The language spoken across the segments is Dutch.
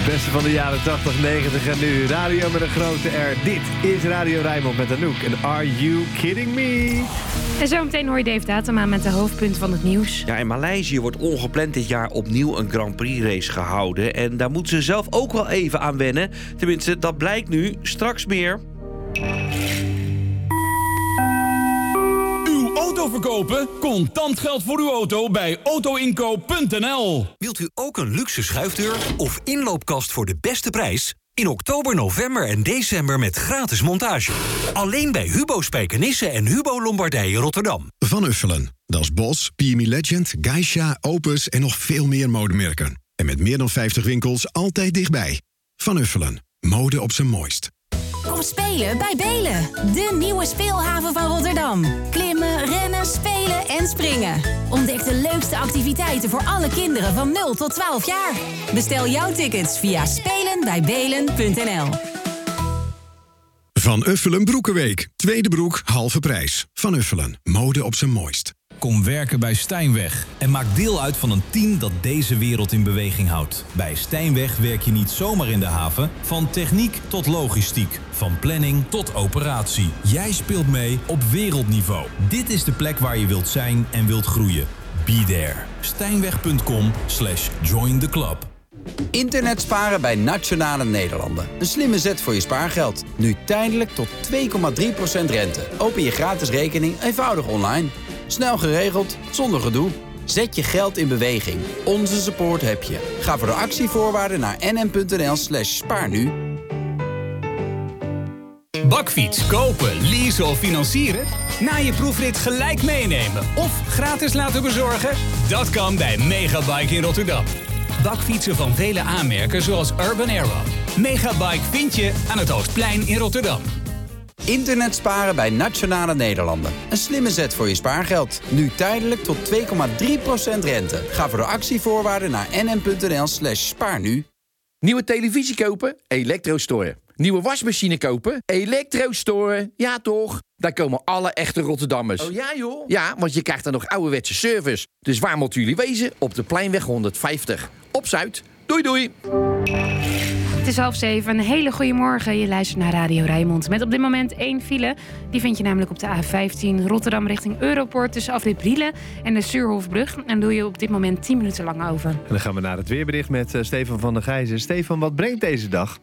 Beste van de jaren 80, 90 en nu. Radio met een grote R. Dit is Radio Rijnmond met Anouk. En Are You Kidding Me? En zometeen hoor je Dave Datema met de hoofdpunt van het nieuws. Ja, in Maleisië wordt ongepland dit jaar opnieuw een Grand Prix race gehouden. En daar moeten ze zelf ook wel even aan wennen. Tenminste, dat blijkt nu. Straks meer. Uw auto verkopen? Contant geld voor uw auto bij autoinkoop.nl. Wilt u ook een luxe schuifdeur of inloopkast voor de beste prijs? In oktober, november en december met gratis montage. Alleen bij Hubo Spijkenisse en Hubo Lombardije Rotterdam. Van Uffelen, Das Boss, PME Legend, Geisha, Opus en nog veel meer modemerken. En met meer dan 50 winkels altijd dichtbij. Van Uffelen, mode op zijn mooist. Kom spelen bij Belen, de nieuwe speelhaven van Rotterdam. Klimmen, rennen, spelen en springen. Ontdek de leukste activiteiten voor alle kinderen van 0 tot 12 jaar. Bestel jouw tickets via spelenbijbelen.nl. Van Uffelen Broekenweek. Tweede broek, halve prijs. Van Uffelen, mode op zijn mooist. Kom werken bij Stijnweg en maak deel uit van een team dat deze wereld in beweging houdt. Bij Stijnweg werk je niet zomaar in de haven, van techniek tot logistiek, van planning tot operatie. Jij speelt mee op wereldniveau. Dit is de plek waar je wilt zijn en wilt groeien. Be there. Stijnweg.com/join the club. Internet sparen bij Nationale Nederlanden. Een slimme zet voor je spaargeld. Nu tijdelijk tot 2,3% rente. Open je gratis rekening eenvoudig online. Snel geregeld, zonder gedoe. Zet je geld in beweging. Onze support heb je. Ga voor de actievoorwaarden naar nm.nl/spaarnu. Bakfiets kopen, leasen of financieren? Na je proefrit gelijk meenemen of gratis laten bezorgen? Dat kan bij Megabike in Rotterdam. Bakfietsen van vele aanmerken zoals Urban Arrow. Megabike vind je aan het Oostplein in Rotterdam. Internet sparen bij Nationale Nederlanden. Een slimme zet voor je spaargeld. Nu tijdelijk tot 2,3% rente. Ga voor de actievoorwaarden naar nm.nl/spaarnu. Nieuwe televisie kopen? Elektrostoren. Nieuwe wasmachine kopen? Elektrostoren. Ja toch? Daar komen alle echte Rotterdammers. Oh ja joh? Ja, want je krijgt dan nog ouderwetse service. Dus waar moeten jullie wezen? Op de Pleinweg 150. Op Zuid. Doei doei! Het is 6:30. Een hele goede morgen. Je luistert naar Radio Rijnmond. Met op dit moment 1 file. Die vind je namelijk op de A15 Rotterdam richting Europoort tussen afrit Brielen en de Suurhofbrug. En doe je op dit moment 10 minuten lang over. En dan gaan we naar het weerbericht met Stefan van der Gijzen. Stefan, wat brengt deze dag?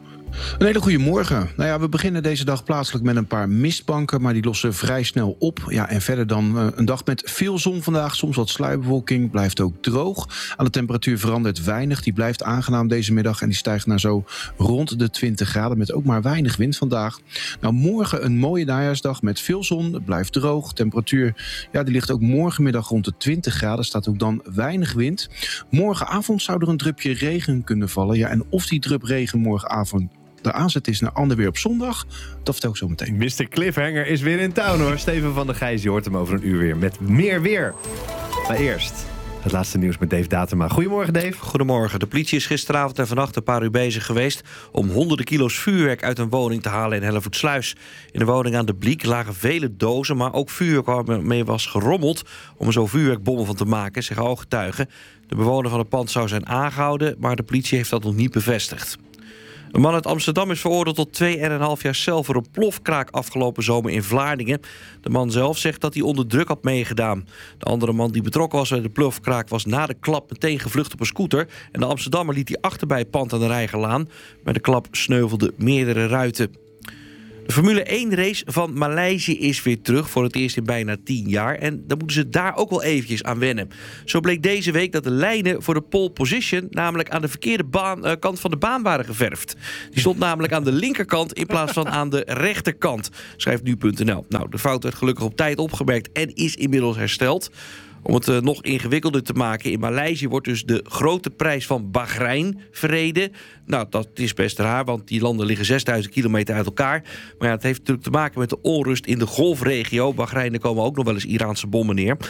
Een hele goede morgen. Nou ja, we beginnen deze dag plaatselijk met een paar mistbanken, maar die lossen vrij snel op. Ja, en verder dan een dag met veel zon vandaag, soms wat sluierbewolking, blijft ook droog. Aan de temperatuur verandert weinig, die blijft aangenaam deze middag en die stijgt naar zo rond de 20 graden met ook maar weinig wind vandaag. Nou, morgen een mooie najaarsdag met veel zon, het blijft droog. Temperatuur, ja, die ligt ook morgenmiddag rond de 20 graden, staat ook dan weinig wind. Morgenavond zou er een drupje regen kunnen vallen. Ja, en of die drup regen morgenavond de aanzet is naar ander weer op zondag, dat vertel ik zo meteen. Mr. Cliffhanger is weer in town hoor. Steven van der Gijs, je hoort hem over een uur weer met meer weer. Maar eerst het laatste nieuws met Dave Datema. Goedemorgen Dave. Goedemorgen. De politie is gisteravond en vannacht een paar uur bezig geweest om honderden kilo's vuurwerk uit een woning te halen in Hellevoetsluis. In de woning aan de Bliek lagen vele dozen, maar ook vuurwerk waarmee was gerommeld om er zo vuurwerkbommen van te maken, zeggen ooggetuigen. De bewoner van het pand zou zijn aangehouden, maar de politie heeft dat nog niet bevestigd. Een man uit Amsterdam is veroordeeld tot 2,5 jaar cel voor een plofkraak afgelopen zomer in Vlaardingen. De man zelf zegt dat hij onder druk had meegedaan. De andere man die betrokken was bij de plofkraak was na de klap meteen gevlucht op een scooter. En de Amsterdammer liet hij achter bij het pand aan de Rijgerlaan. Bij de klap sneuvelden meerdere ruiten. De Formule 1 race van Maleisië is weer terug voor het eerst in bijna 10 jaar. En dan moeten ze daar ook wel eventjes aan wennen. Zo bleek deze week dat de lijnen voor de pole position namelijk aan de verkeerde kant van de baan waren geverfd. Die stond namelijk aan de linkerkant in plaats van aan de rechterkant, schrijft nu.nl. Nou, de fout werd gelukkig op tijd opgemerkt en is inmiddels hersteld. Om het nog ingewikkelder te maken, in Maleisië wordt dus de grote prijs van Bahrein verreden. Nou, dat is best raar, want die landen liggen 6000 kilometer uit elkaar. Maar ja, het heeft natuurlijk te maken met de onrust in de golfregio. Bahrein, er komen ook nog wel eens Iraanse bommen neer.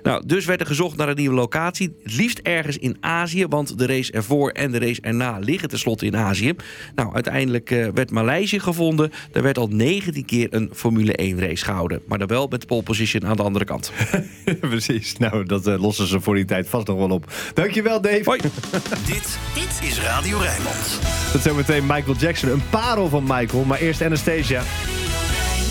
Nou, dus werd er gezocht naar een nieuwe locatie. Het liefst ergens in Azië, want de race ervoor en de race erna liggen tenslotte in Azië. Nou, uiteindelijk werd Maleisië gevonden. Daar werd al 19 keer een Formule 1 race gehouden. Maar dan wel met de pole position aan de andere kant. Precies. Nou, dat lossen ze voor die tijd vast nog wel op. Dankjewel, Dave. Hoi. Dit is Radio Rijnmond. Tot zometeen Michael Jackson. Een parel van Michael, maar eerst Anastasia.